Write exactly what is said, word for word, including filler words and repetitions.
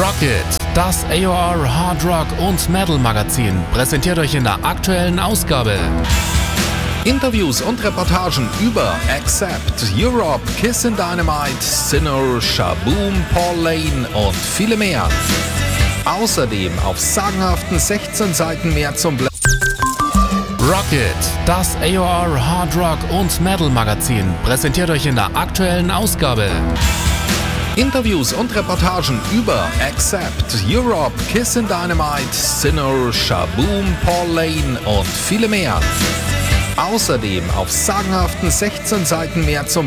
Rocket, das A O R Hard Rock und Metal Magazin, präsentiert euch in der aktuellen Ausgabe Interviews und Reportagen über Accept, Europe, Kiss and Dynamite, Sinner, Shaboom, Paul Lane und viele mehr. Außerdem auf sagenhaften sechzehn Seiten mehr zum Bla Rocket, das A O R Hard Rock und Metal Magazin, präsentiert euch in der aktuellen Ausgabe Interviews und Reportagen über Accept, Europe, Kiss and Dynamite, Sinner, Shaboom, Paul Lane und viele mehr. Außerdem auf sagenhaften sechzehn Seiten mehr zum